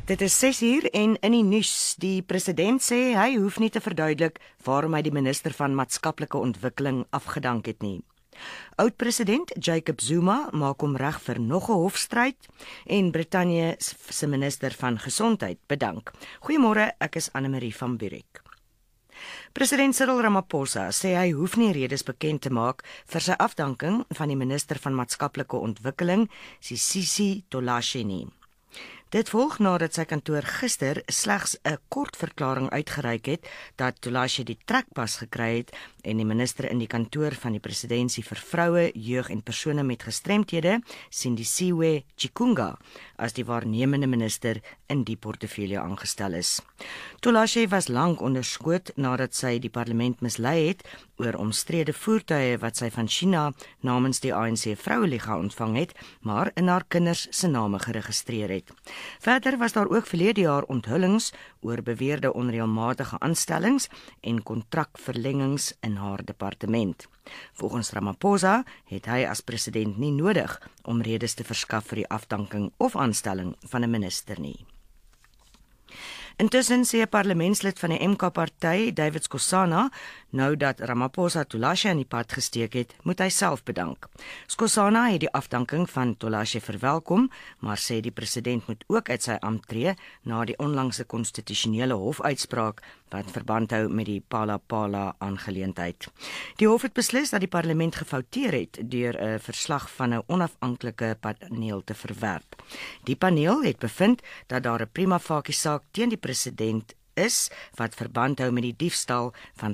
Dit is 6:00 en in die nuus, die president sê hy hoef nie te verduidelik waarom hy die minister van maatskaplike ontwikkeling afgedank het nie. Oud-president Jacob Zuma maak hom reg vir nog 'n hofstryd en Brittanje se minister van gesondheid bedank. Goeiemôre, ek is Anne-Marie van Burik. President Cyril Ramaphosa sê hy hoef nie redes bekend te maak vir sy afdanking van die minister van maatskaplike ontwikkeling, Sisisi Tolashe nie. Dit volg nadat sy kantoor gister slegs 'n kort verklaring uitgereik het dat Tolashe die trekpas gekry het en die minister in die kantoor van die presidentsie vir vroue, jeug en persone met gestremthede, Sindisiwe Chikunga, as die waarnemende minister in die portefeulje aangestel is. Tolashe was lank onder skoot nadat sy die parlement mislei het oor omstrede voertuie wat sy van China namens die ANC Vroueliga ontvang het, maar in haar kinders se name geregistreer het. Verder was daar ook verlede jaar onthullings oor beweerde onreëlmatige aanstellings en kontrakverlengings in haar departement. Volgens Ramaphosa het hy as president nie nodig om redes te verskaf vir die afdanking of aanstelling van 'n minister nie. Intussen sê 'n parlementslid van die MK-party, David Skosana, nou dat Ramaphosa Tolashe aan die pad gesteek het, moet hy self bedank. Skosana het die afdanking van Tolashe verwelkom, maar sê die president moet ook uit sy ampt tree na die onlangse konstitusionele hofuitspraak wat verband hou met die Phala aangeleentheid. Die hof het beslis dat die parlement gefouteer het deur 'n verslag van 'n onafhanklike paneel te verwerp. Die paneel het bevind dat daar 'n prima facie saak teen die president is wat verband hou met die diefstal van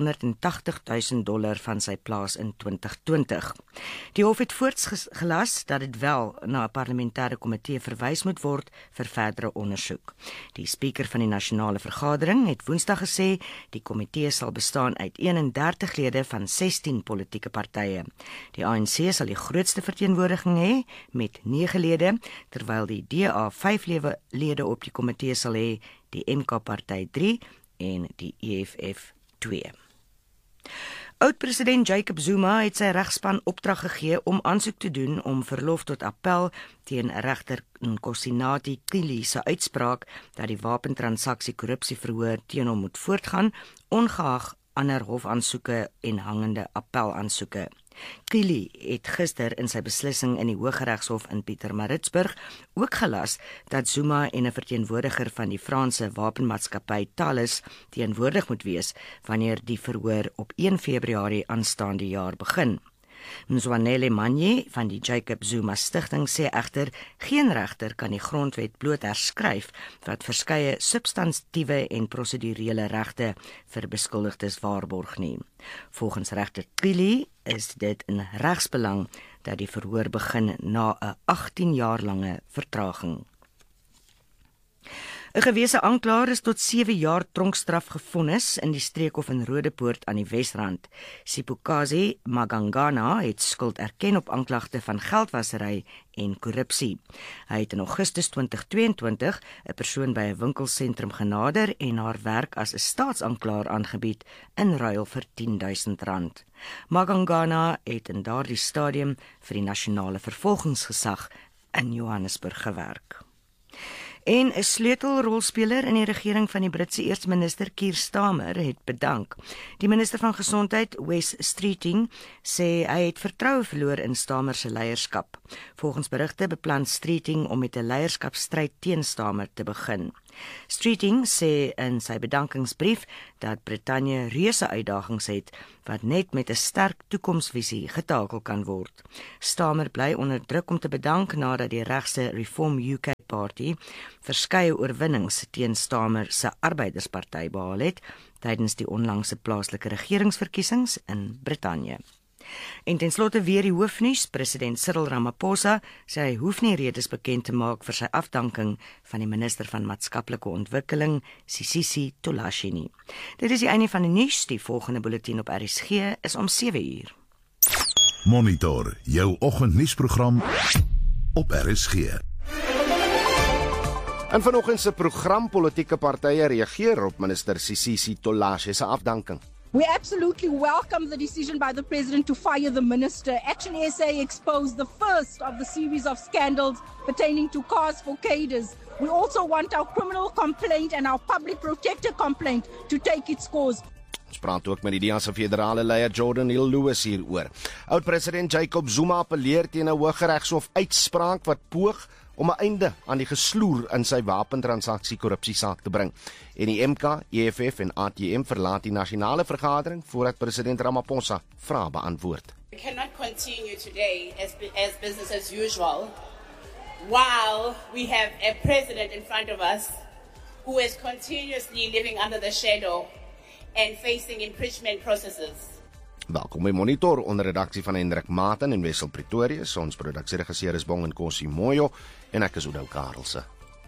$580,000 van sy plaas in 2020. Die hof het voorts gelas dat dit wel na 'n parlementêre komitee verwys moet word vir verdere ondersoek. Die spreker van die nasionale vergadering het Woensdag gesê die komitee sal bestaan uit 31 lede van 16 politieke partye. Die ANC sal die grootste verteenwoordiging hê met 9 lede, terwyl die DA 5 lede op die komitee sal hê, die MK-party 3 en die EFF 2. Oud-president Jacob Zuma het sy regspan opdrag gegee om aansoek te doen om verlof tot appel teen regter Nkosinathi Cili se uitspraak dat die wapentransaksie korrupsieverhoor teen hom moet voortgaan, ongeag ander hofaansoeke en hangende appelaansoeke. Cili het gister in sy beslissing in die Hooggeregshof in Pietermaritzburg ook gelas dat Zuma en 'n verteenwoordiger van die Franse wapenmaatskappy Thales teenwoordig moet wees wanneer die verhoor op 1 Februarie aanstaande jaar begin. Mzwanele Manye van die Jacob Zuma Stichting sê egter geen regter kan die grondwet bloot herskryf wat verskeie substansiëre en prosedurele regte vir beskuldigdes waarborg nie. Volgens regter Cili is dit in regsbelang dat die verhoor begin na 'n 18 jaar lange vertraging. 'n Gewese aanklaer is tot 7 jaar tronkstraf gevonnis in die streekhof in Rodepoort aan die Wesrand. Sipokazi Magangana het skuld erken op aanklagte van geldwasery en korrupsie. Hy het in Augustus 2022 'n persoon by 'n winkelsentrum genader en haar werk as 'n staatsaanklaer aangebied in ruil vir R10,000. Magangana het in daardie stadium vir die nasionale vervolgingsgesag in Johannesburg gewerk. En 'n sleutelrolspeler in die regering van die Britse eersteminister Keir Starmer het bedank. Die minister van Gesondheid, Wes Streeting, sê hy het vertroue verloor in Starmer se leierskap. Volgens berigte beplan Streeting om met 'n leierskapstryd teen Starmer te begin. Streeting sê in sy bedankingsbrief dat Brittanje reuse uitdagings het wat net met 'n sterk toekomsvisie getakel kan word. Starmer bly onder druk om te bedank nadat die regse Reform UK Party verskeie oorwinnings teen Starmer se Arbeidersparty behaal het tydens die onlangse plaaslike regeringsverkiesings in Brittanje. En ten slotte weer die hoofnuus, president Cyril Ramaphosa sê hy hoef nie redes bekend te maak vir sy afdanking van die minister van maatskaplike ontwikkeling, Sisisi Tolashe nie. Dit is die einde van die nuus, die volgende bulletin op RSG is om 7:00. Monitor jou oggendnuusprogram op RSG. In vanoggend se program politieke partye reageer op minister Sisisi Tolashe se afdanking. We absolutely welcome the decision by the President to fire the Minister. Action SA exposed the first of the series of scandals pertaining to cars for cadres. We also want our criminal complaint and our public protector complaint to take its course. Ons praat ook met die DEA se federale leier Jordan Hill Lewis hieroor. Oud-president Jacob Zuma appeleer teen 'n Hooggeregshof uitspraak wat poog om 'n einde aan die gesloer in sy wapentransaksie korrupsiesaak te bring. En die MK, EFF en ATM verlaat die nasionale vergadering voordat president Ramaphosa vrae beantwoord. We cannot continue today as business as usual while we have a president in front of us who is continuously living under the shadow and facing impeachment processes. Welkom by Monitor onder redaksie van Hendrik Maten en Wessel Pretorius. Ons produksieregisseur is Bong en Kossie Moyo en ek is Oudou Karelse.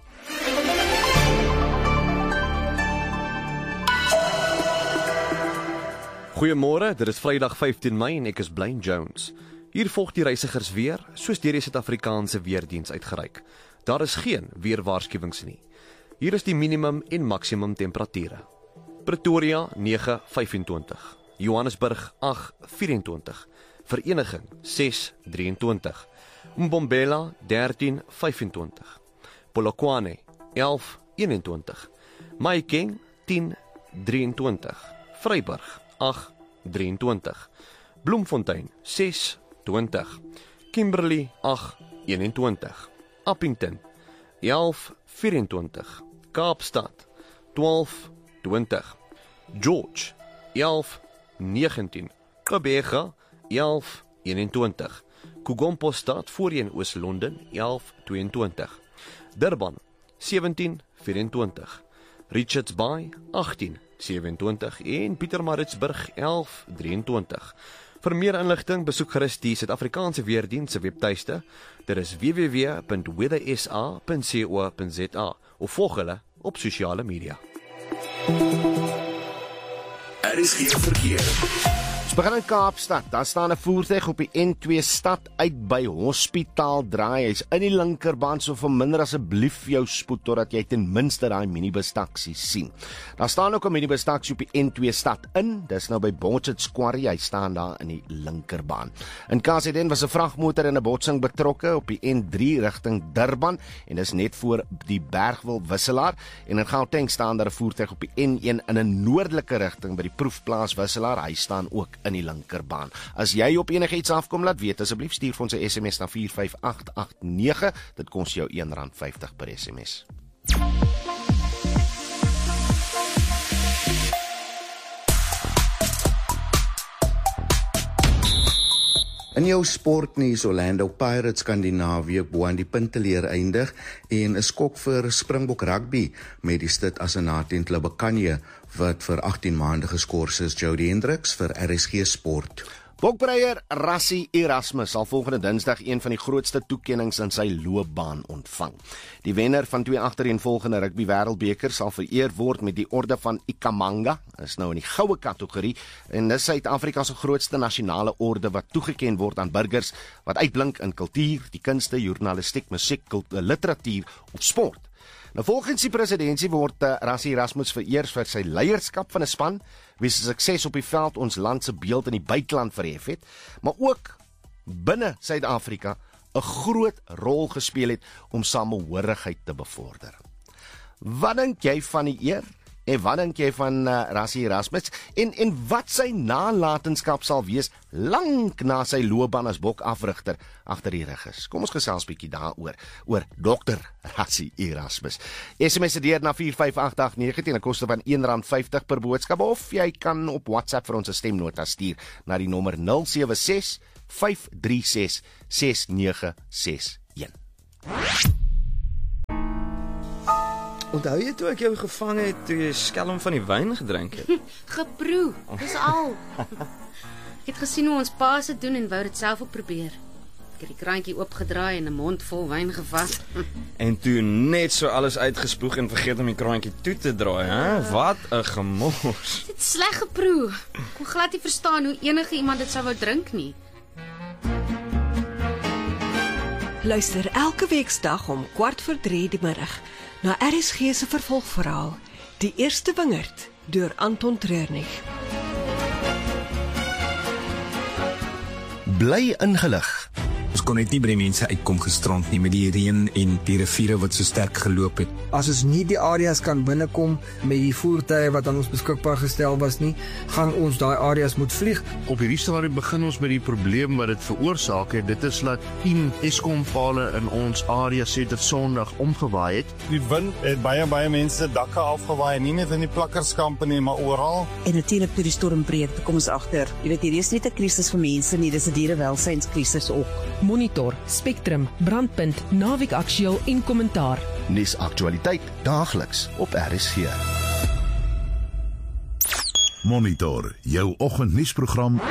Goeiemôre, dit is Vrydag 15 Mei en ek is Blaine Jones. Hier volg die reisigers weer, soos deur die Suid-Afrikaanse weerdiens uitgereik. Daar is geen weerwaarskuwings nie. Hier is die minimum en maksimum temperature. Pretoria 9:25. Johannesburg 8:24, Vereniging 6:23, Mbombela 13:25, Polokwane 11:21, Mahikeng 10:23, Vryburg 8:23, Bloemfontein 6:20, Kimberley 8:21, Appington 11:24, Kaapstad 12:20, George 11:19, Gqeberha 11:21, Kugompo-stad voorheen Oos-London 11:22, Durban 17:24, Richards Bay 18:27 en Pietermaritzburg 11:23. Vir meer inligting besoek gerus die Suid-Afrikaanse weerdiens se webtuiste. Dit is www.weathersa.co.za of volg hulle op sosiale media. RSG verkeer. Ons begin in Kaapstad. Daar staan 'n voertuig op die N2 stad uit by Hospitaal Draai. Hy's in die linkerbaan, so verminder asseblief jou spoed totdat jy ten minste daai minibus taxi sien. Daar staan ook 'n minibus taxi op die N2 stad in. Dis nou by Botchet's Quarry. Hy staan daar in die linkerbaan. In KZN was 'n vragmotor in 'n botsing betrokke op die N3 rigting Durban en dis net voor die Bergwil Wisselaar. En in Gauteng staan daar 'n voertuig op die N1 in 'n noordelike rigting by die Proefplaas Wisselaar. Hy staan ook in die linkerbaan. As jy op enigiets afkom, laat weet asseblief, stuur vir ons 'n SMS na 45889. Dit kos jou R1.50 per SMS. In jou sportnuus, Orlando Pirates Skandinawië bo aan die punteleer eindig en 'n skok vir Springbok Rugby met die stit as 'n natent Klubekanje wat vir 18 maande geskort is. Jody Hendricks vir RSG Sport. Bokbreier Rassie Erasmus sal volgende Dinsdag een van die grootste toekennings in sy loopbaan ontvang. Die wenner van 2 agtereenvolgende rugby wêreldbeker sal vereer word met die orde van Ikhamanga, is nou in die goue kategorie, en dis Suid-Afrika se grootste nasionale orde wat toegeken word aan burgers wat uitblink in kultuur, die kunste, journalistiek, musiek, literatuur of sport. Nou volgens die presidentsie word Rassie Erasmus vereer vir sy leierskap van 'n span wie se sukses op die veld ons land se beeld in die buiteland verhef het, maar ook binne Suid-Afrika 'n groot rol gespeel het om samehorigheid te bevorder. Wat dink jy van die eer? En wat dink jy van Rassie Erasmus? En wat sy nalatenskap sal wees lank na sy loopbaan as bokafrigter agter die rug is? Kom ons gesels bietjie daaroor, oor Dr. Rassie Erasmus. SMS deur na 45889 teen 'n koste van R1.50 per boodskap, of jy kan op WhatsApp vir ons 'n stemnota stuur na die nommer 076 536 6961. Onthou jy toe ek jou gevang het toe jy skelm van die wyn gedrink het? Geproe, dis al. Ek het gesien hoe ons pa se doen en wou dit self ook probeer. Ek het die kraantjie oopgedraai en 'n mond vol wyn gevat. En toe net so alles uitgespoeg en vergeet om die kraantjie toe te draai, hè? Wat 'n gemors. Dit is sleg geproe. Ek kon glad nie verstaan hoe enige iemand dit sou wou drink nie. Luister elke weeksdag om 2:15 die middag na RSG se vervolgverhaal, Die Eerste Wingerd, deur Anton Treurnig. Bly ingelig. Ons kon net nie by die mense uitkom gisterand nie met die reën en die riviere wat so sterk geloop het. As ons nie die areas kan binnekom met die voertuie wat aan ons beskikbaar gestel was nie, gaan ons daai areas moet vlieg. Op hierdie stadium begin ons met die probleem wat dit veroorsaak het. Dit is dat 10 Eskom-pale in ons area sedert Sondag omgewaai het. Die wind het baie mense dakke afgewaai, nie net in die plakkerskampe nie, maar oral. En natuurlik toe die storm breek, kom ons agter. Jy weet, hierdie is nie 'n krisis vir mense nie, dis 'n dierewelsynskrisis ook. Monitor, Spectrum, Brandpunt, Naweek Aktueel en Kommentaar. Nuus aktualiteit daagliks op RSG. Monitor, jou oggendnuusprogram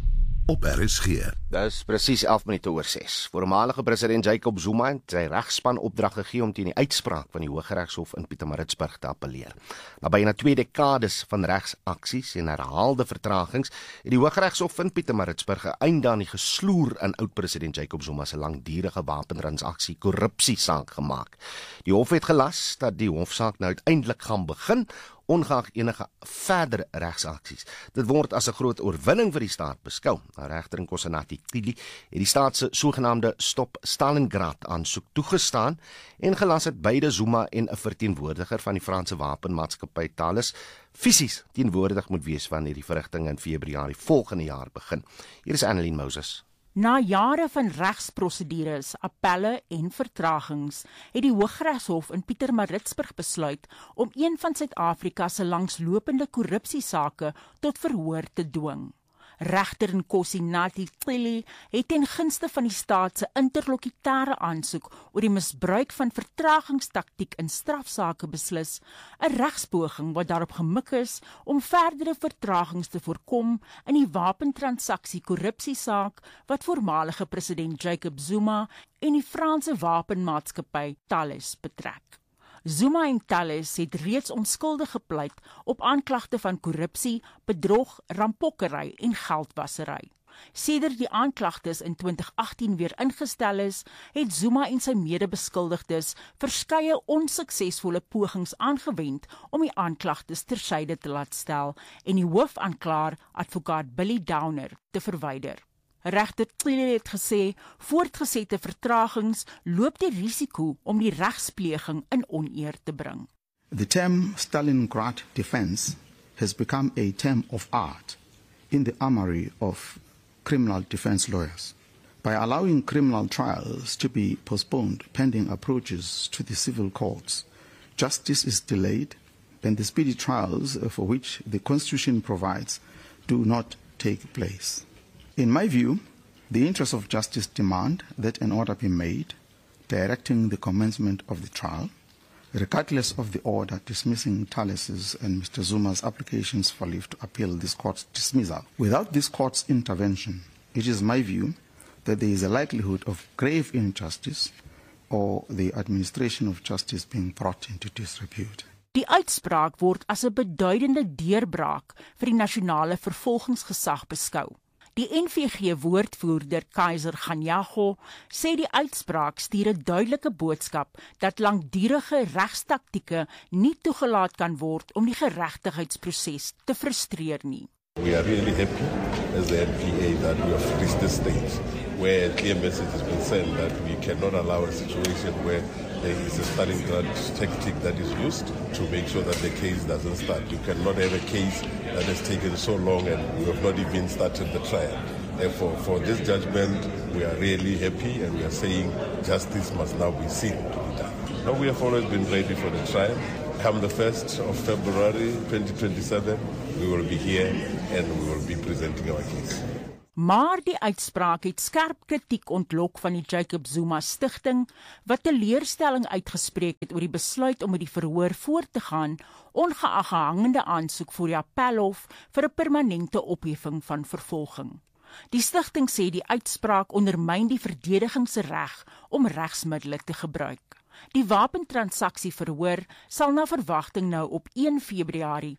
op RSG. Dis presies 11 minute oor 6. Voormalige president Jacob Zuma het sy regspan opdrag gegee om teen die uitspraak van die Hooggeregshof in Pietermaritzburg te appeleer. Na byna 2 dekades van regsaksies en herhaalde vertragings het die Hooggeregshof in Pietermaritzburg 'n einde aan die gesloer in oud-president Jacob Zuma se langdurige wapentransaksie korrupsiesaak gemaak. Die hof het gelas dat die hofsaak nou uiteindelik gaan begin, ongeag enige verdere regsaksies. Dit word as 'n groot oorwinning vir die staat beskou. Regter Nkosinathi Cili het die staat se sogenaamde Stop Stalingrad aansoek toegestaan en gelas het beide Zuma en 'n verteenwoordiger van die Franse wapenmaatskappy Thales fisies teenwoordig moet wees wanneer die verrigtinge in Februarie volgende jaar begin. Hier is Annelien Moses. Na jare van regsprosedures, appelle en vertragings, het die Hooggeregshof in Pietermaritzburg besluit om een van Suid-Afrika se langslopende korrupsiesake tot verhoor te dwing. Regter Nkosinathi Cili het ten gunste van die staat se interlokutêre aansoek oor die misbruik van vertragingstaktiek in strafsake beslis, 'n regspoging wat daarop gemik is om verdere vertragings te voorkom in die wapentransaksie korrupsiesaak wat voormalige president Jacob Zuma en die Franse wapenmaatskappy Thales betrek. Zuma en Thales het reeds onskuldig gepleit op aanklagte van korrupsie, bedrog, rampokkery en geldwasery. Sedert die aanklagtes in 2018 weer ingestel is, het Zuma en sy medebeskuldigdes verskeie onsuksesvolle pogings aangewend om die aanklagtes tersyde te laat stel en die hoofaanklaer, advokaat Billy Downer, te verwyder. Regter Cili het gesê, voortgesette vertragings loop die risiko om die regspleging in oneer te bring. The term Stalingrad defense has become a term of art in the armory of criminal defense lawyers. By allowing criminal trials to be postponed pending approaches to the civil courts, justice is delayed and the speedy trials for which the Constitution provides do not take place. In my view, the interests of justice demand that an order be made directing the commencement of the trial, regardless of the order dismissing Thales's and Mr. Zuma's applications for leave to appeal this court's dismissal. Without this court's intervention, it is my view that there is a likelihood of grave injustice or the administration of justice being brought into disrepute. Die uitspraak word as 'n beduidende deurbraak vir die nasionale vervolgingsgesag beskou. Die NVG-woordvoerder Kaiser Ganyago sê die uitspraak stuur 'n duidelike boodskap dat langdurige regstaktieke nie toegelaat kan word om die geregtigheidsproses te frustreer nie. We are really happy as the NPA that we have reached this stage where a clear message has been sent that we cannot allow a situation where there is a Stalingrad tactic that is used to make sure that the case doesn't start. You cannot have a case that has taken so long and we have not even started the trial. Therefore, for this judgment, we are really happy and we are saying justice must now be seen to be done. Now, we have always been ready for the trial. Come the 1st of February 2027, we will be here and we will be presenting our case. Maar die uitspraak het skerp kritiek ontlok van die Jacob Zuma Stichting, wat teleurstelling uitgespreek het oor die besluit om met die verhoor voort te gaan, ongeag hangende aansoek voor die appelhof vir 'n permanente opheffing van vervolging. Die stigting sê die uitspraak ondermyn die verdediging se reg om regsmiddele te gebruik. Die wapentransaksie verhoor sal na verwagting nou op 1 Februarie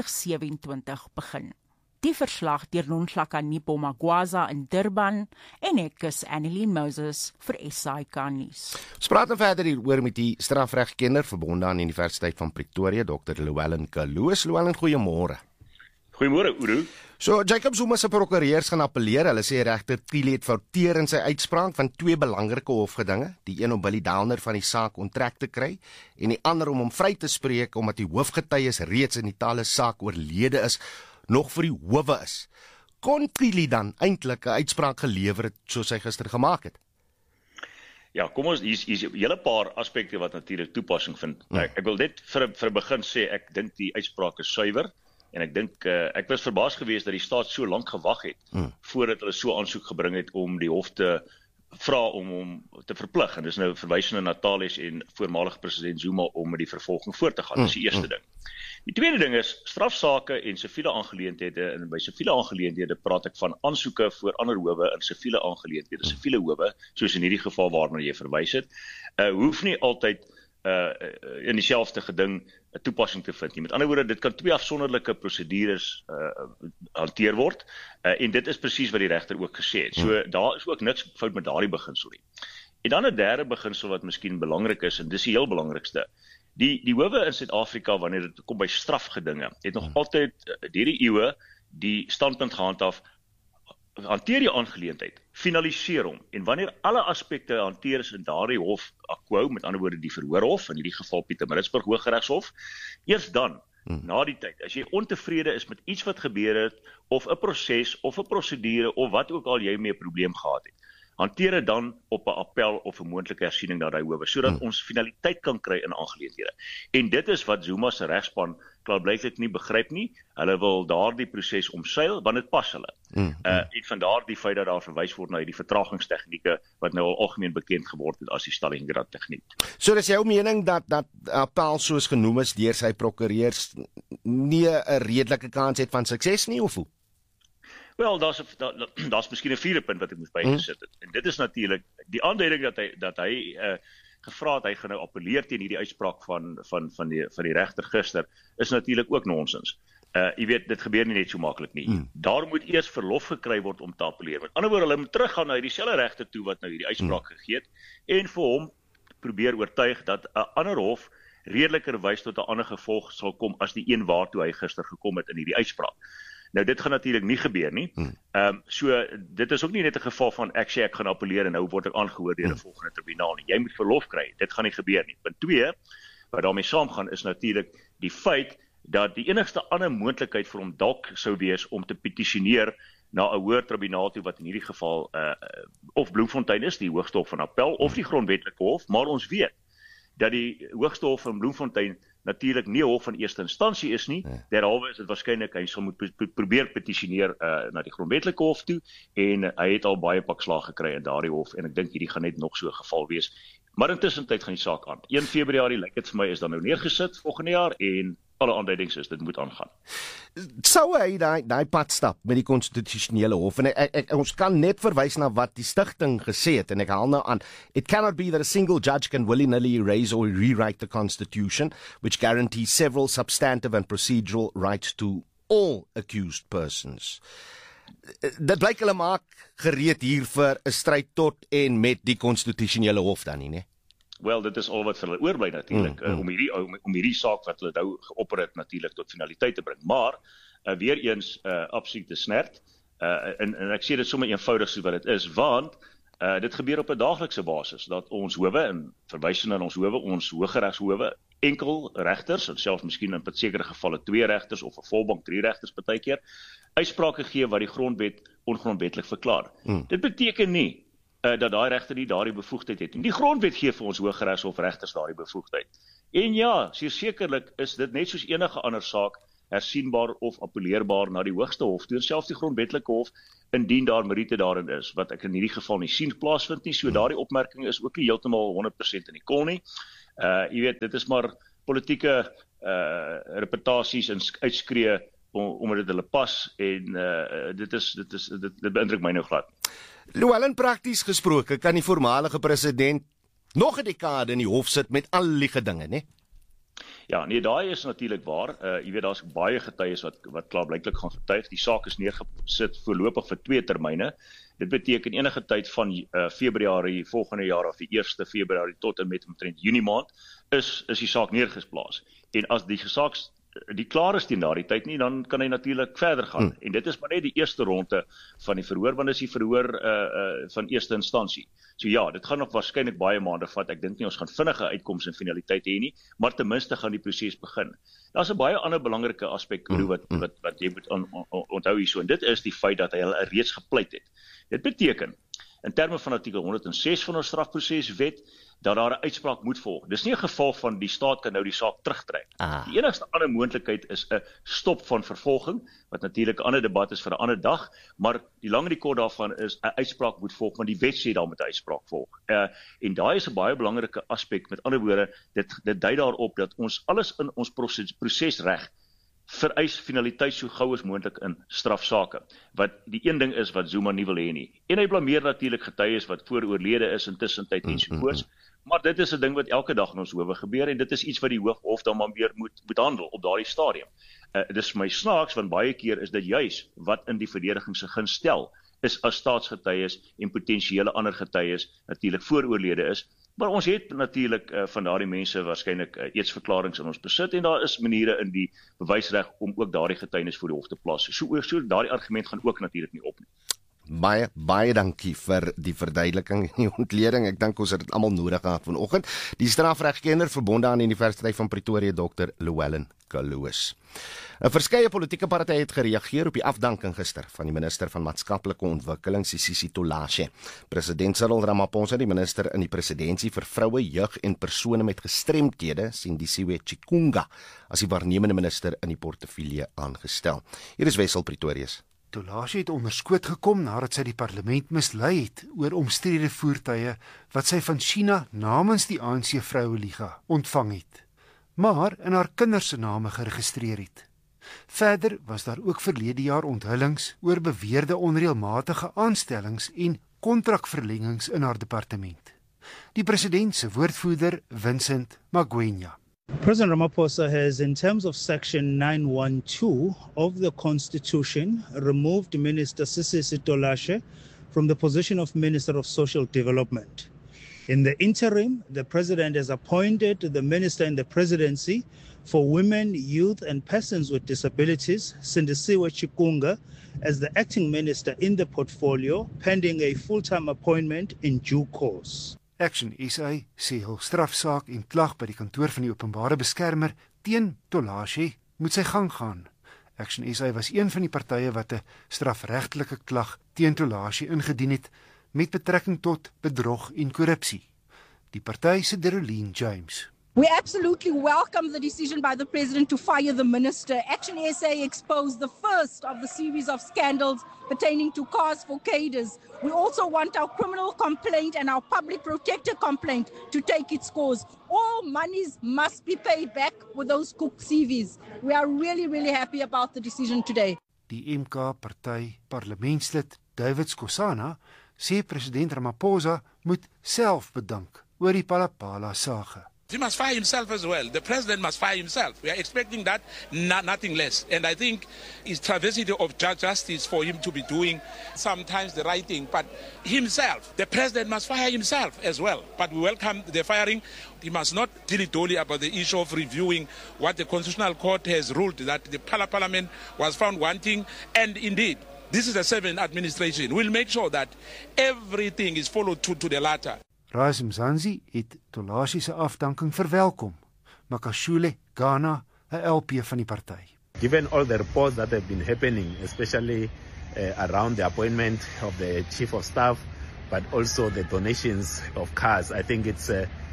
2027 begin. Die verslag deur Nonhlaka Nipo Magwaza in Durban en ek is Annelien Moses vir SAK nuus. Ons praat nou verder hieroor met die strafregkenner verbonde aan die Universiteit van Pretoria, Dr. Llewellyn Kaluus. Llewellyn, goeiemôre. Goeiemôre, Uru. So Jacob Zuma se prokureurs gaan appeleer. Hulle sê regter Thiele het fouteer in sy uitspraak van 2 belangrike hofgedinge, die een om Billy Downer van die saak onttrek te kry en die ander om hom vry te spreek omdat die hoofgetuies reeds in die talle saak oorlede is, nog vir die howe is. Kon Thiele dan eintlik 'n uitspraak gelewer het soos hy gister gemaak het? Ja, kom ons, hier's 'n hele paar aspekte wat natuurlik toepassing vind. Ek wil net vir begin sê, ek dink die uitspraak is suiwer, en ek dink, ek was verbaas geweest dat die staat so lank gewag het, voordat hulle so aansoek gebring het om die hof te vra om hom te verplig, en dis nou verwysende na Thalès en voormalige president Zuma om met die vervolging voort te gaan, dis die eerste ding. Die tweede ding is, strafsake en siviele aangeleenthede, en by siviele aangeleenthede praat ek van aansoeke voor ander howe in siviele aangeleenthede, siviele howe, soos in hierdie geval waarna jy verwys het, hoef nie altyd in dieselfde geding 'n toepassing te vind nie. Met ander woorde, dit kan 2 afsonderlike prosedures hanteer word, en dit is presies wat die regter ook gesê het. So daar is ook niks fout met daardie beginsel nie. En dan 'n derde beginsel wat miskien belangrik is, en dis die heel belangrikste. Die howe in Suid-Afrika, wanneer dit kom by strafgedinge, het nog altyd deur die eeue die standpunt gehandhaaf, hanteer die aangeleentheid, finaliseer hom, en wanneer alle aspekte hanteer is in daardie hof, akwo, met ander woorde die verhoorhof, in hierdie geval Pietermaritzburg Hooggeregshof, eers dan, na die tyd, as jy ontevrede is met iets wat gebeur het, of 'n proses, of 'n prosedure, of wat ook al jy mee 'n probleem gehad het, hanteer dit dan op 'n appel of 'n moontlike hersiening na daai howe, sodat ons finaliteit kan kry in aangeleenthede. En dit is wat Zuma se regspan klaarblyklik nie begryp nie. Hulle wil daardie proses omseil, want dit pas hulle. En van daardie feit dat daar verwys word na hierdie vertragingstegnieke wat nou al algemeen bekend geword het as die Stalingrad tegniek. So dis jou mening dat appel soos genoem is deur sy prokureurs nie 'n redelike kans het van sukses nie, of hoe? Wel, daar's miskien 'n vierde punt wat ek moes bygesit het. En dit is natuurlik die aanduiding dat hy gevra het, hy gaan nou appeleer teen hierdie uitspraak van die regter gister, is natuurlik ook nonsens. Jy weet, dit gebeur nie net so maklik nie. Daar moet eers verlof gekry word om te appeleer. Met ander woorde, hulle moet teruggaan na dieselfde regter toe wat nou hierdie uitspraak gegee het, en vir hom probeer oortuig dat 'n ander hof redelikerwys tot 'n ander gevolg sal kom as die een waartoe hy gister gekom het in hierdie uitspraak. Nou, dit gaan natuurlik nie gebeur nie. So, dit is ook nie net 'n geval van ek sê ek gaan appeleer en nou word ek aangehoor deur 'n volgende tribunaal nie. Jy moet verlof kry. Dit gaan nie gebeur nie. Punt 2, wat daarmee saamgaan, is natuurlik die feit dat die enigste ander moontlikheid vir hom dalk sou wees om te petisioneer na 'n hoër tribunaal toe, wat in hierdie geval of Bloemfontein is, die Hoogste Hof van Appel, of die Grondwetlike Hof, maar ons weet dat die Hoogste Hof van Bloemfontein natuurlik nie 'n hof van eerste instansie is nie, derhalwe is dit waarskynlik hy sal moet probeer petisioneer na die Grondwetlike Hof toe, en hy het al baie pakslaag gekry in daardie hof, en ek dink hierdie gaan net nog so 'n geval wees. Maar intussen tyd gaan die saak aan. 1 Februarie lyk dit vir my is dan nou neergesit volgende jaar, en alle aanduidings is dit moet aangaan. Sou hy daai pad stap met die konstitusionele hof, en ons kan net verwys na wat die stigting gesê het, en ek haal nou aan, it cannot be that a single judge can willy-nilly erase or rewrite the constitution, which guarantees several substantive and procedural rights to all accused persons. Dit blyk hulle maak gereed hier vir 'n stryd tot en met die konstitusionele hof dan nie, né? Wel, dit is al wat vir hulle oorbly natuurlik, om hierdie saak wat hulle nou geopper het natuurlik tot finaliteit te bring. Maar, weer eens, absoluut te snert, en ek sê dit sommer eenvoudig so wat dit is, want dit gebeur op 'n daaglikse basis, dat ons howe, en verwysende na ons howe, ons Hooggeregshowe, enkel regters, en selfs miskien in sekere gevalle 2 regters, of 'n volbank 3 regters partykeer, uitsprake gee wat die grondwet ongrondwetlik verklaar. Dit beteken nie dat daai regter nie daardie bevoegdheid het. En die grondwet gee vir ons Hooggeregshof regters daardie bevoegdheid. En ja, sekerlik is dit net soos enige ander saak hersienbaar of appeleerbaar na die Hoogste Hof, toe selfs die Grondwetlike Hof, indien daar meriete daarin is, wat ek in hierdie geval nie sien plaasvind nie. So daardie opmerking is ook nie heeltemal 100% in die kol nie. Jy weet, dit is maar politieke reputasies en uitskree omdat dit hulle pas, en dit beïndruk my nou glad. Llewellyn, prakties gesproke, kan die voormalige president nog 'n dekade in die hof sit met al die gedinge, né? Ja, nee, daai is natuurlik waar. Jy weet, daar's baie getuies wat klaarblyklik gaan getuig. Die saak is neergesit voorlopig vir 2 termyne. Dit beteken enige tyd van Februarie volgende jaar of die 1 Februarie tot en met omtrent Junie maand is die saak neergeplaas. En as die saak die klaar is teen daardie tyd nie, dan kan hy natuurlik verder gaan. En dit is maar net die eerste ronde van die verhoor, want dit is die verhoor van eerste instansie. So ja, dit gaan nog waarskynlik baie maande vat. Ek dink nie ons gaan vinnige uitkomste en finaliteit hê nie, maar ten minste gaan die proses begin. Daar's 'n baie ander belangrike aspek wat jy moet onthou hierso, en dit is die feit dat hy reeds gepleit het. Dit beteken in terme van artikel 106 van ons strafproseswet dat daar 'n uitspraak moet volg. Dis nie 'n geval van die staat kan nou die saak terugtrek. Die enigste ander moontlikheid is 'n stop van vervolging, wat natuurlik 'n ander debat is vir 'n ander dag, maar die lang en die kort daarvan is 'n uitspraak moet volg, want die wet sê daar moet 'n uitspraak volg. En daai is 'n baie belangrike aspek. Met ander woorde, dit dui daarop dat ons alles in ons prosesreg vereis finaliteit so gou as moontlik in strafsaake. Wat die een ding is wat Zuma nie wil hê nie. En hy blameer natuurlik getuies wat vooroorlede is intussen tyd en so voort. Maar dit is 'n ding wat elke dag in ons howe gebeur, en dit is iets wat die Hooghof dan maar weer moet handel op daardie stadium. Dis vir my snaaks, want baie keer is dit juis wat in die verdediging se gunst stel, is as staatsgetuies en potensiële ander getuies natuurlik vooroorlede is. Maar ons het natuurlik van daardie mense waarskynlik eetsverklaringe in ons besit, en daar is maniere in die bewysreg om ook daardie getuienis voor die hof te plaas. So daardie argument gaan ook natuurlik nie op nie. Baie dankie vir die verduideliking en die ontleding. Ek dink ons het dit almal nodig gehad vanoggend. Die strafregkenner verbonde aan die Universiteit van Pretoria, Dr. Llewellyn Kaloos. 'n Verskeie politieke partye het gereageer op die afdanking gister van die minister van Maatskaplike Ontwikkeling, Sisisi Tolashe. President Cyril Ramaphosa, die minister in die presidentskap vir vroue, jeug en persone met gestremthede, Sindisiwe Chikunga, as die waarnemende minister in die portefeulje aangestel. Hier is Wessel Pretorius. Tolashe het onder skoot gekom nadat sy die parlement mislei het oor omstrede voertuie wat sy van China namens die ANC Vroueliga ontvang het, maar in haar kinders se name geregistreer het. Verder was daar ook verlede jaar onthullings oor beweerde onreëlmatige aanstellings en kontrakverlengings in haar departement. Die president se woordvoerder, Vincent Magwenya. President Ramaphosa has, in terms of Section 912 of the Constitution, removed Minister Sisisi Tolashe from the position of Minister of Social Development. In the interim, the President has appointed the Minister in the Presidency for Women, Youth and Persons with Disabilities, Sindisiwe Chikunga, as the Acting Minister in the portfolio, pending a full-time appointment in due course. Action SA sê hul strafsaak en klag by die kantoor van die openbare beskermer teen Tolashe moet sy gang gaan. Action SA was een van die partye wat 'n strafregtelike klag teen Tolashe ingedien het met betrekking tot bedrog en korrupsie. Die party se Derolene James. We absolutely welcome the decision by the President to fire the Minister. Action SA exposed the first of the series of scandals pertaining to cars for cadres. We also want our criminal complaint and our public protector complaint to take its course. All monies must be paid back with those cooked CVs. We are really happy about the decision today. Die MK-party parlementslid David Skosana sê president Ramaphosa moet self bedank oor die Palapala saga. He must fire himself as well. The president must fire himself. We are expecting that, nothing less. And I think it's travesty of justice for him to be doing sometimes the right thing. But himself, the president must fire himself as well. But we welcome the firing. He must not dilly-dally about the issue of reviewing what the Constitutional Court has ruled, that the Parliament was found wanting. And indeed, this is a seven administration. We'll make sure that everything is followed to the latter. Rais Mzansi het Tolashe se afdanking verwelkom. Makashule Ghana, 'n LP van die party. Given all the reports that have been happening, especially around the appointment of the chief of staff, but also the donations of cars, I think it's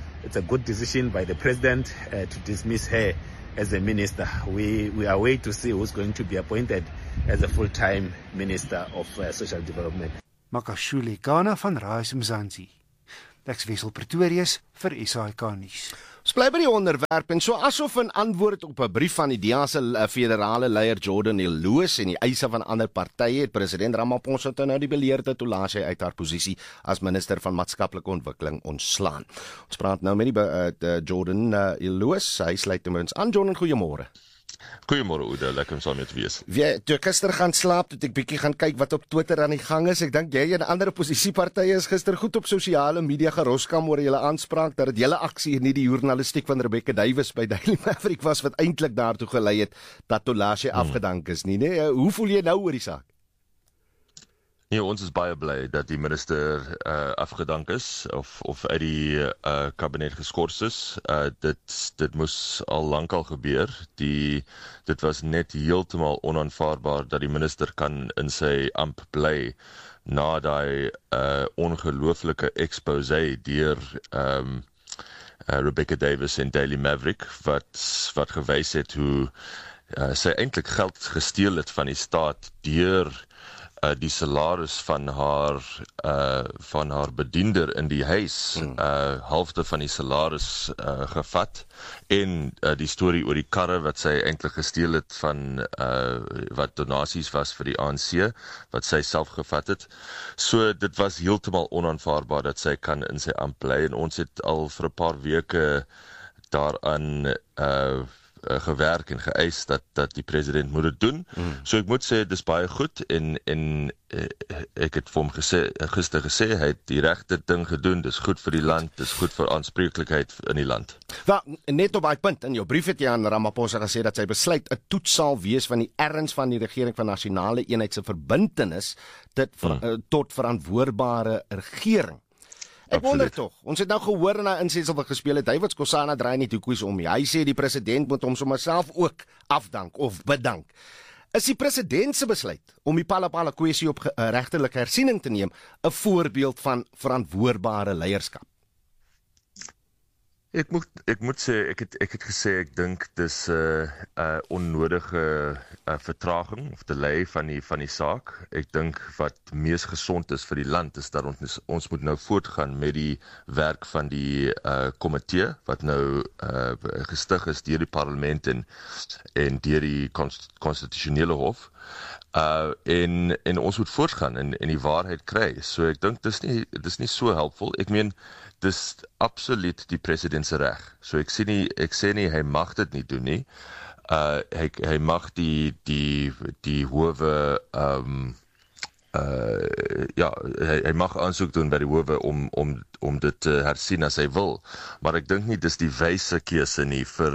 a good decision by the president to dismiss her as a minister. We are waiting to see who's going to be appointed as a full-time minister of social development. Makashule Ghana van Rais Mzansi. Ek's Wessel Pretorius vir SAK nuus. Ons bly by die onderwerp en so asof in antwoord op 'n brief van die DA se federale leier Jordan Eloos en die eise van ander partye het president Ramaphosa nou die beleerde Tolashe uit haar posisie as minister van maatskaplike ontwikkeling ontslaan. Ons praat nou met die Jordan Eloos. Hy sluit ons aan. Jordan, goeiemôre. Goeiemôre Oude, lekker om saam met te wees. Toe ek gister gaan slaap, toe ek bietjie gaan kyk wat op Twitter aan die gang is, ek dink jy en ander oppositiepartye is gister goed op sosiale media geroskam oor julle aanspraak dat dit julle aksie en nie die journalistiek van Rebecca Davis by Daily Maverick was wat eintlik daartoe gelei het dat Tolashe afgedank is nie, nee? Hoe voel jy nou oor die saak? Nee, ons is baie bly dat die minister afgedank is of uit die kabinet geskort is. Dit moes al lankal gebeur. Dit was net heeltemal onaanvaarbaar dat die minister kan in sy amp bly na daai ongelooflike expose deur Rebecca Davis en Daily Maverick wat gewys het hoe sy eintlik geld gesteel het van die staat deur die salaris van haar bediender in die huis, halfte van die salaris gevat, en die storie oor die karre wat sy eintlik gesteel het van wat donasies was vir die ANC, wat sy self gevat het. So dit was heeltemal onaanvaarbaar dat sy kan in sy amp bly, en ons het al vir 'n paar weke daaraan gewerk en geëis dat die president moet dit doen. So ek moet sê, dis baie goed, en ek het vir hom gister gesê, hy het die regte ding gedoen, dis goed vir die land, dis goed vir aanspreeklikheid in die land. Wel, net op daai punt, in jou brief het jy aan Ramaphosa gesê dat sy besluit 'n toets sal wees van die erns van die regering van nasionale eenheid se verbintenis tot verantwoordbare regering. Ek wonder tog, ons het nou gehoor in 'n insetsel wat gespeel het, David Skosana draai nie toekoes om nie. Hy sê die president moet hom sommer self ook afdank of bedank. Is die president se besluit om die Palapala kwessie op regterlike hersiening te neem 'n voorbeeld van verantwoordbare leierskap? Ek moet sê, ek het gesê, ek dink dis onnodige vertraging of delay van die saak. Ek dink wat mees gesond is vir die land is dat ons moet nou voortgaan met die werk van die komitee wat nou gestig is deur die parlement en deur die konstitusionele hof. En ons moet voortgaan en die waarheid kry. So ek dink dis nie so helpvol. Ek meen, dis absoluut die president se reg. So ek sê nie hy mag dit nie doen nie. Hy mag die howe hy mag aansoek doen by die howe om dit te hersien as hy wil, maar ek dink nie dis die wyse keuse nie vir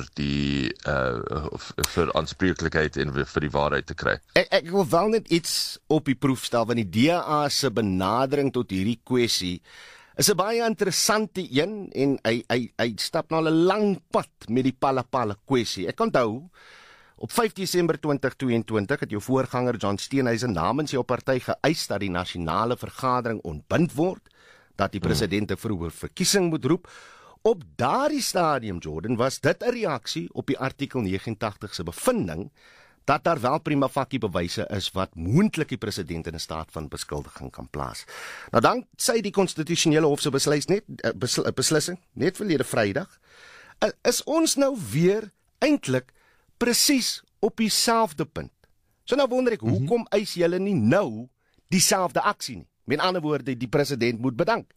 vir aanspreeklikheid en vir die waarheid te kry. Ek wil wel net iets op die proef stel, want die DA se benadering tot hierdie kwessie is 'n baie interessante een, en hy stap nou 'n lang pad met die Palapala kwessie. Ek onthou, op 5 Desember 2022 het jou voorganger John Steenhuisen namens jou party geëis dat die nasionale vergadering ontbind word, dat die president 'n vroeë verkiesing moet roep. Op daardie stadium, Jordan, was dit 'n reaksie op die artikel 89 se bevinding dat daar wel prima facie bewyse is wat moontlik die president in 'n staat van beskuldiging kan plaas. Nou dan sê die konstitusionele hof se beslissing net verlede Vrydag, is ons nou weer eintlik presies op dieselfde punt. So nou wonder ek, hoekom eis julle nie nou dieselfde aksie nie? Met ander woorde, die president moet bedank.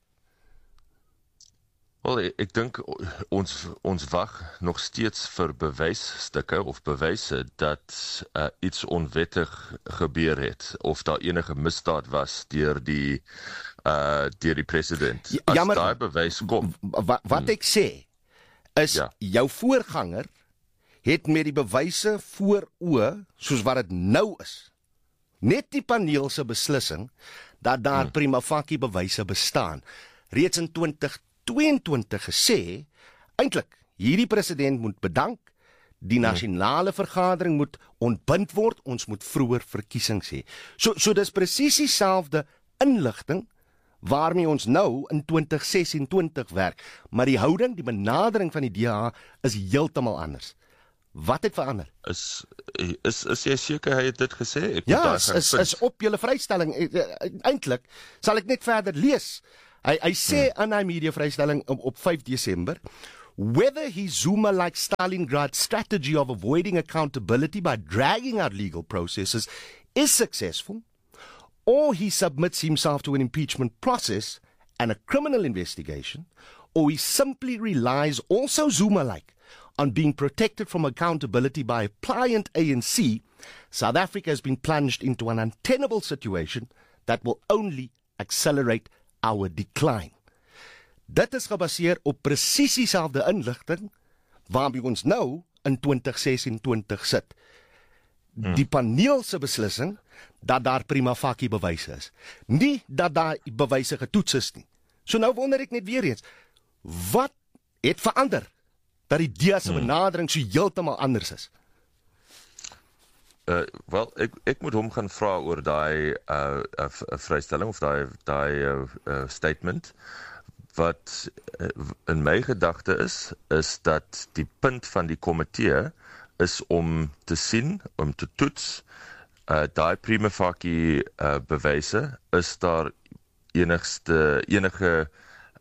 Wel, ek dink ons wag nog steeds vir bewysstukke of bewyse dat iets onwettig gebeur het, of daar enige misdaad was deur die president. As daai bewys kom. Wat ek sê, is jou voorganger het met die bewyse voor oë, soos wat dit nou is, net die paneel se beslissing, dat daar prima facie bewyse bestaan, reeds in 2022 gesê, eintlik, hierdie president moet bedank, die nasionale vergadering moet ontbind word, ons moet vroeër verkiesings hê. So dis presies dieselfde inligting waarmee ons nou in 2026 werk, maar die houding, die benadering van die DA is heeltemal anders. Wat het verander? Is jy seker hy het dit gesê? Ja, is op julle vrystelling. Eintlik sal ek net verder lees. Hy sê in hy media vrystelling op 5 Desember, whether his Zuma-like Stalingrad strategy of avoiding accountability by dragging out legal processes is successful, or he submits himself to an impeachment process and a criminal investigation, or he simply relies also Zuma-like on being protected from accountability by a pliant ANC, South Africa has been plunged into an untenable situation that will only accelerate our decline. Dit is gebaseer op presies dieselfde inligting waarmee ons nou in 2026 sit. Die paneel se beslissing dat daar prima facie bewyse is. Nie dat daar bewyse getoets is nie. So nou wonder ek net weer eens, wat het verander dat die DEA se benadering so heeltemal anders is? Wel, ek moet hom gaan vra oor daai vrystelling of daai statement. Wat in my gedagte is dat die punt van die komitee is om te sien, om te toets, daai prima facie bewyse, is daar enige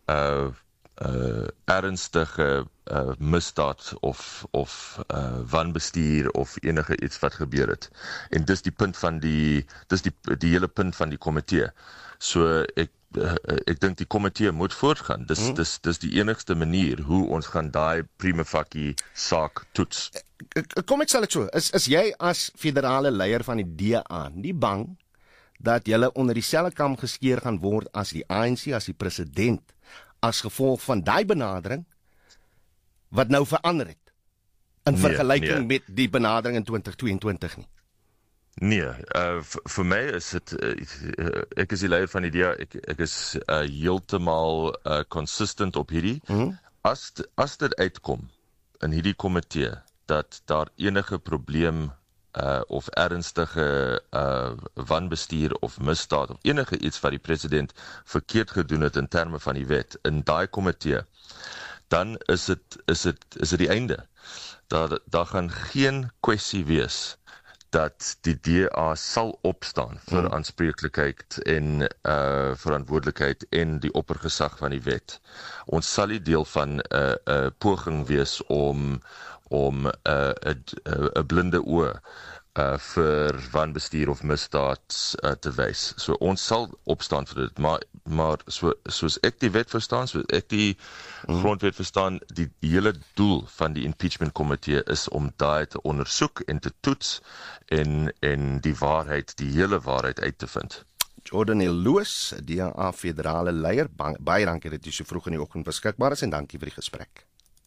ernstige misdaad of wanbestuur of enige iets wat gebeur het. En dis die punt van die hele punt van die komitee. So ek dink die komitee moet voortgaan. Dis die enigste manier hoe ons gaan daai prima facie saak toets. Kom ek sal dit so, is jy as federale leier van die DA nie bang dat julle onder dieselfde kam geskeer gaan word as die ANC, as die president, as gevolg van daai benadering wat nou verander het in vergelyking met die benadering in 2022 nie? Nee, vir my is dit, ek is die leier van die DA, ek is heeltemal consistent op hierdie. As dit uitkom in hierdie komitee, dat daar enige probleem of ernstige wanbestuur of misdaad of enige iets wat die president verkeerd gedoen het in terme van die wet in daai komitee, dan is dit die einde. Daar gaan geen kwessie wees dat die DA sal opstaan vir aanspreeklikheid en verantwoordelikheid en die oppergesag van die wet. Ons sal nie deel van 'n poging wees om 'n blinde oë vir wanbestuur of misdaad te wys. So ons sal opstaan vir dit, maar soos ek die wet verstaan, soos ek die grondwet verstaan, die hele doel van die impeachment komitee is om daai te ondersoek en te toets en die waarheid, die hele waarheid uit te vind. Jordan Loos, DA federale leier, baie dankie dat jy so vroeg in die oggend beskikbaar is en dankie vir die gesprek.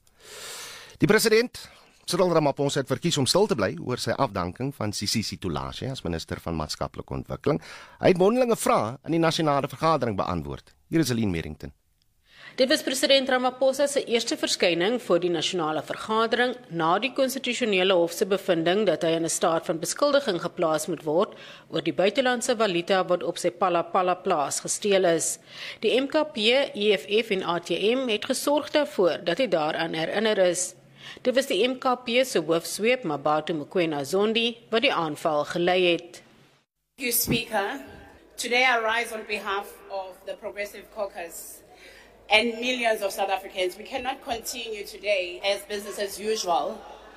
Die president Cyril Ramaphosa het verkies om stil te bly oor sy afdanking van Sisisi Tolashe as minister van maatskaplike ontwikkeling. Hy het mondelinge vrae in die nasionale vergadering beantwoord. Hier is Aline Merrington. Dit was president Ramaphosa se eerste verskyning voor die nasionale vergadering na die konstitusionele hof se bevinding dat hy in 'n staat van beskuldiging geplaas moet word oor die buitelandse valuta wat op sy Palapala plaas gesteel is. Die MKP, EFF en ATM het gesorg daarvoor dat hy daaraan herinner is. Dit was die MKP se hoofsweep, Mabatu Mokoena Zondi, wat die aanval gelei het. Thank you, Speaker. Today I rise on behalf of the Progressive Caucus and millions of South Africans. We cannot continue today as business as usual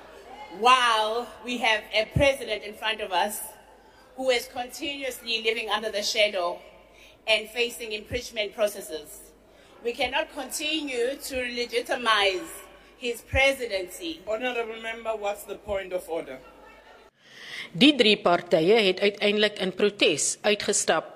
while we have a president in front of us who is continuously living under the shadow and facing impeachment processes. We cannot continue to legitimize his presidency. Honorable member, what's the point of order? Die drie partye het uiteindelik in protes uitgestap.